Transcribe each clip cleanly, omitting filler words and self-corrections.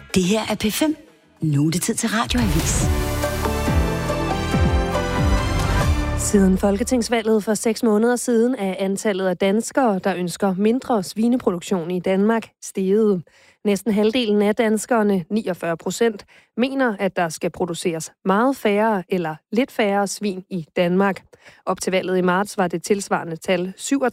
Det her er P5. Nu er det tid til Radioavis. Siden folketingsvalget for 6 måneder siden er antallet af danskere, der ønsker mindre svineproduktion i Danmark, steget. Næsten halvdelen af danskerne, 49%, mener, at der skal produceres meget færre eller lidt færre svin i Danmark. Op til valget i marts var det tilsvarende tal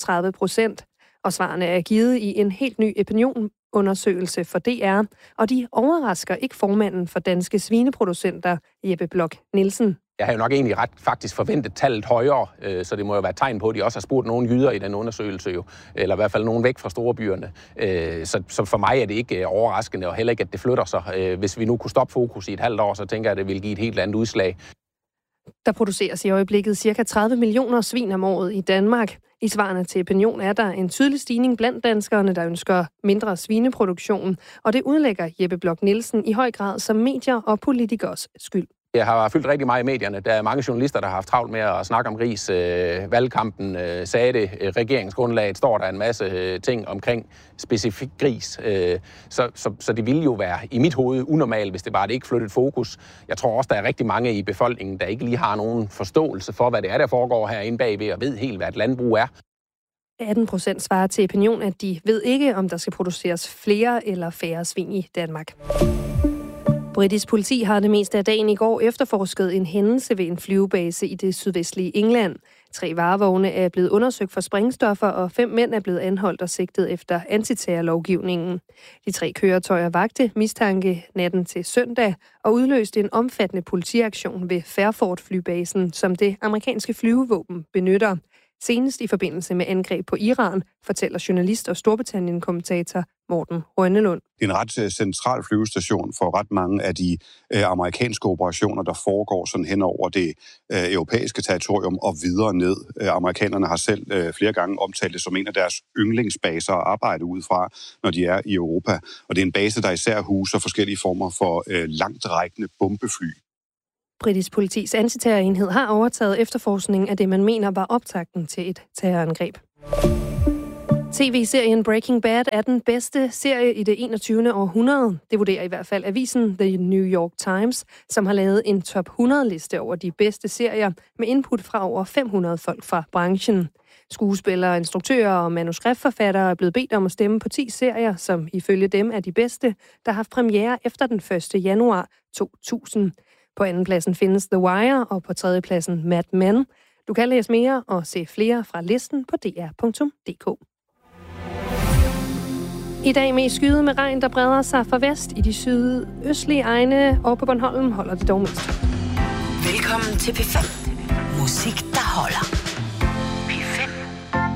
37%, og svarene er givet i en helt ny opinionundersøgelse for DR, og de overrasker ikke formanden for danske svineproducenter, Jeppe Bloch Nielsen. Jeg har jo nok egentlig faktisk forventet tallet højere, så det må jo være et tegn på, at de også har spurgt nogle jyder i den undersøgelse, jo, eller i hvert fald nogen væk fra storebyerne. Så for mig er det ikke overraskende, og heller ikke, at det flytter sig. Hvis vi nu kunne stoppe fokus i et halvt år, så tænker jeg, at det vil give et helt andet udslag. Der produceres i øjeblikket ca. 30 millioner svin om året i Danmark. I svarene til opinion er der en tydelig stigning blandt danskerne, der ønsker mindre svineproduktion, og det udlægger Jeppe Bloch Nielsen i høj grad som medier og politikers skyld. Jeg har fyldt rigtig meget i medierne. Der er mange journalister, der har haft travlt med at snakke om gris. Valgkampen sagde det. Regeringsgrundlaget står der en masse ting omkring specifik gris. Så det ville jo være i mit hoved unormalt, hvis det bare ikke flyttede fokus. Jeg tror også, der er rigtig mange i befolkningen, der ikke lige har nogen forståelse for, hvad det er, der foregår herinde bagved, og ved helt, hvad et landbrug er. 18% svarer til opinion, at de ved ikke, om der skal produceres flere eller færre svin i Danmark. Britisk politi har det meste af dagen i går efterforsket en hændelse ved en flyvebase i det sydvestlige England. 3 varevogne er blevet undersøgt for sprængstoffer, og 5 mænd er blevet anholdt og sigtet efter antiterrorlovgivningen. De 3 køretøjer vagte mistanke natten til søndag og udløste en omfattende politiaktion ved Fairford-flybasen, som det amerikanske flyvevåben benytter. Senest i forbindelse med angreb på Iran, fortæller journalist og Storbritannien-kommentator Morten Rønnelund. Det er en ret central flyvestation for ret mange af de amerikanske operationer, der foregår sådan hen over det europæiske territorium og videre ned. Amerikanerne har selv flere gange omtalt det som en af deres yndlingsbaser at arbejde ud fra, når de er i Europa. Og det er en base, der især huser forskellige former for langtrækkende bombefly. Britisk politis antiterrorenhed har overtaget efterforskningen af det, man mener var optakten til et terrorangreb. TV-serien Breaking Bad er den bedste serie i det 21. århundrede. Det vurderer i hvert fald avisen The New York Times, som har lavet en top 100-liste over de bedste serier med input fra over 500 folk fra branchen. Skuespillere, instruktører og manuskriptforfattere er blevet bedt om at stemme på 10 serier, som ifølge dem er de bedste, der har haft premiere efter den 1. januar 2000. På andenpladsen findes The Wire, og på tredjepladsen Mad Men. Du kan læse mere og se flere fra listen på dr.dk. I dag mest skyet med regn, der breder sig fra vest i de sydøstlige egne, og på Bornholm holder det dog mest. Velkommen til P5. Musik, der holder.